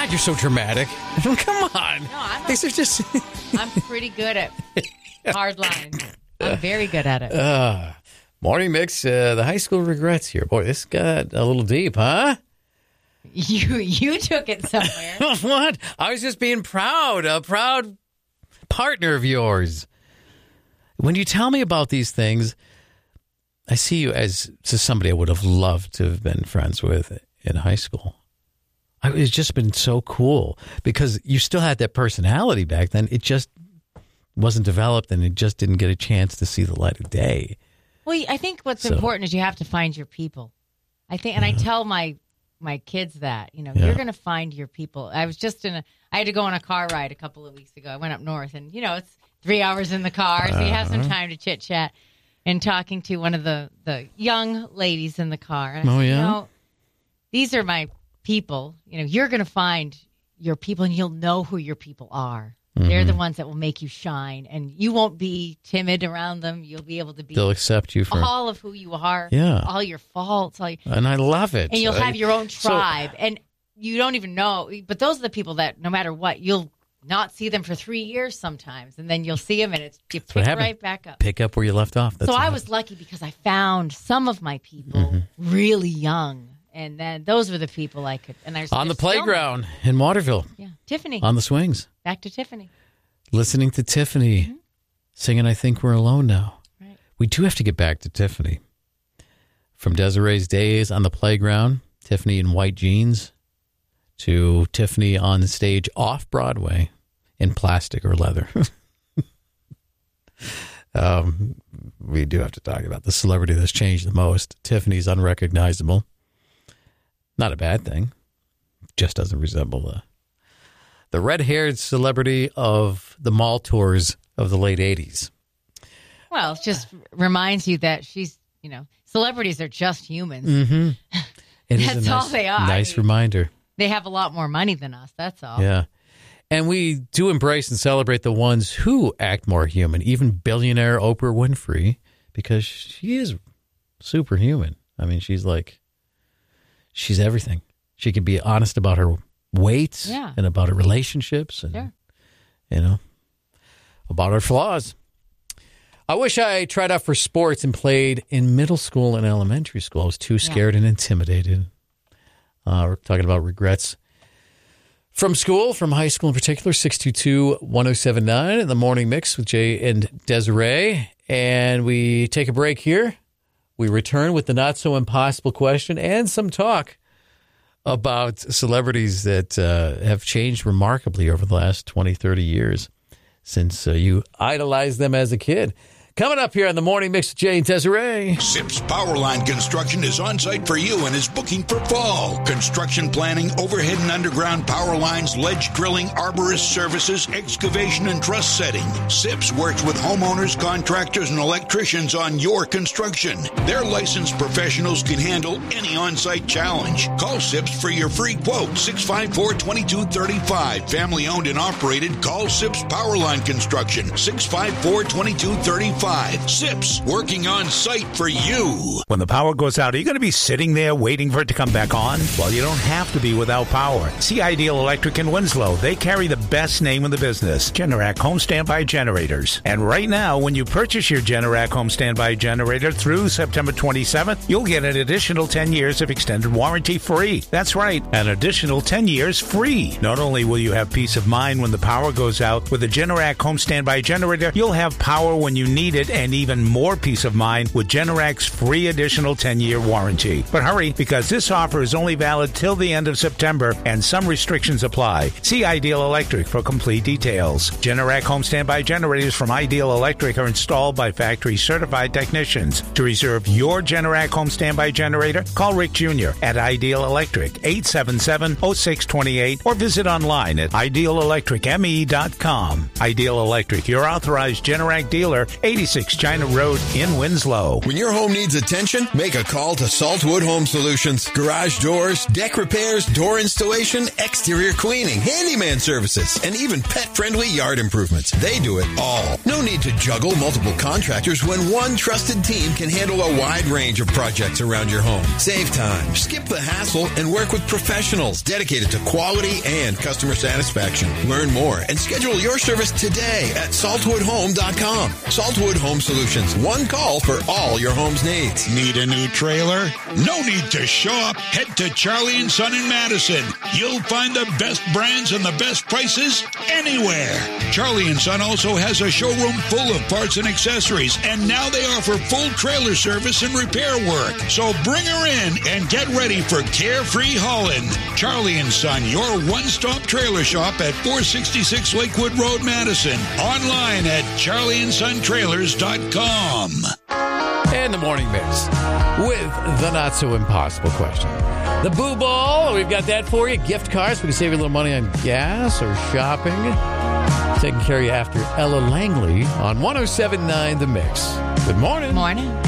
God, you're so dramatic. Come on. No, These are just... I'm pretty good at hard lines. I'm very good at it. Morning Mix, the high school regrets here. Boy, this got a little deep, huh? You took it somewhere. What? I was just being proud, a proud partner of yours. When you tell me about these things, I see you as somebody I would have loved to have been friends with in high school. It's just been so cool because you still had that personality back then. It just wasn't developed and it just didn't get a chance to see the light of day. Well, I think what's important is you have to find your people. I think, and I tell my kids that, you're going to find your people. I had to go on a car ride a couple of weeks ago. I went up north and, it's 3 hours in the car. So you have some time to chit chat and talking to one of the young ladies in the car. And I said, these are my people. You're going to find your people and you'll know who your people are. Mm-hmm. They're the ones that will make you shine and you won't be timid around them. You'll be able to be. They'll accept you for all of who you are. Yeah. All your faults. And I love it. And you'll have your own tribe and you don't even know. But those are the people that no matter what, you'll not see them for 3 years sometimes. And then you'll see them and you pick right back up. Pick up where you left off. So I was lucky because I found some of my people really young. And then those were the people I could. And there's on the playground in Waterville. Yeah, Tiffany. On the swings. Back to Tiffany. Listening to Tiffany singing I Think We're Alone Now. Right. We do have to get back to Tiffany. From Desiree's days on the playground, Tiffany in white jeans, to Tiffany on the stage off Broadway in plastic or leather. We do have to talk about the celebrity that's changed the most. Tiffany's unrecognizable. Not a bad thing. Just doesn't resemble the red-haired celebrity of the mall tours of the late 80s. Well, it just reminds you that she's, celebrities are just humans. Mm-hmm. That's all they are. Nice reminder. They have a lot more money than us, that's all. Yeah. And we do embrace and celebrate the ones who act more human, even billionaire Oprah Winfrey, because she is superhuman. I mean, she's everything. She can be honest about her weight and about her relationships and, about her flaws. I wish I tried out for sports and played in middle school and elementary school. I was too scared and intimidated. We're talking about regrets from school, from high school in particular, 622-1079 in the Morning Mix with Jay and Desiree. And we take a break here. We return with the not-so-impossible question and some talk about celebrities that have changed remarkably over the last 20, 30 years since you idolized them as a kid. Coming up here on the Morning Mix with Jay and Desiree. Sips Powerline Construction is on site for you and is booking for fall. Construction planning, overhead and underground power lines, ledge drilling, arborist services, excavation, and truss setting. Sips works with homeowners, contractors, and electricians on your construction. Their licensed professionals can handle any on-site challenge. Call Sips for your free quote, 654-2235. Family owned and operated. Call Sips Powerline Construction, 654-2235. Sips, working on site for you. When the power goes out, are you going to be sitting there waiting for it to come back on? Well, you don't have to be without power. See Ideal Electric in Winslow. They carry the best name in the business, Generac Home Standby Generators. And right now, when you purchase your Generac Home Standby Generator through September 27th, you'll get an additional 10 years of extended warranty free. That's right, an additional 10 years free. Not only will you have peace of mind when the power goes out, with the Generac Home Standby Generator, you'll have power when you need it and even more peace of mind with Generac's free additional 10-year warranty. But hurry, because this offer is only valid till the end of September and some restrictions apply. See Ideal Electric for complete details. Generac Home Standby Generators from Ideal Electric are installed by factory certified technicians. To reserve your Generac Home Standby Generator, call Rick Jr. at Ideal Electric, 877-0628, or visit online at idealelectricme.com. Ideal Electric, your authorized Generac dealer, 800 86 China Road in Winslow. When your home needs attention, make a call to Saltwood Home Solutions. Garage doors, deck repairs, door installation, exterior cleaning, handyman services, and even pet-friendly yard improvements. They do it all. No need to juggle multiple contractors when one trusted team can handle a wide range of projects around your home. Save time, skip the hassle, and work with professionals dedicated to quality and customer satisfaction. Learn more and schedule your service today at saltwoodhome.com. Saltwood Home Solutions. One call for all your home's needs. Need a new trailer? No need to show up. Head to Charlie & Son in Madison. You'll find the best brands and the best prices anywhere. Charlie & Son also has a showroom full of parts and accessories, and now they offer full trailer service and repair work. So bring her in and get ready for carefree hauling. Charlie & Son, your one-stop trailer shop at 466 Lakewood Road, Madison. Online at charlieandsontrailers.com. And the morning mix with the not so impossible question. The Boo Ball, we've got that for you. Gift cards, we can save you a little money on gas or shopping. Taking care of you after Ella Langley on 107.9 The Mix. Good morning. Morning.